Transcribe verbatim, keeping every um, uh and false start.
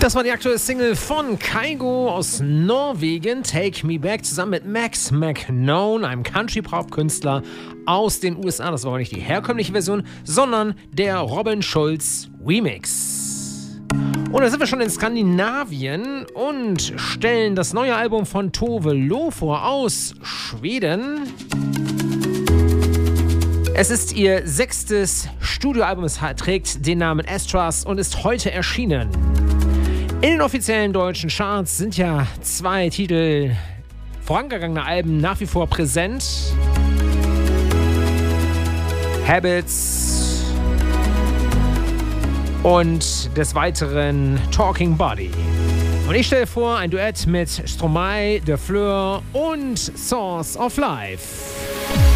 Das war die aktuelle Single von Kygo aus Norwegen, Take Me Back, zusammen mit Max McKnone, einem Country-Pop-Künstler aus den U S A. Das war aber nicht die herkömmliche Version, sondern der Robin Schulz Remix. Und da sind wir schon in Skandinavien und stellen das neue Album von Tove Lo vor aus Schweden. Es ist ihr sechstes Studioalbum, es trägt den Namen Astras und ist heute erschienen. In den offiziellen deutschen Charts sind ja zwei Titel vorangegangener Alben nach wie vor präsent. Habits und des Weiteren Talking Body. Und ich stelle vor ein Duett mit Stromae, De Fleur und Source of Life.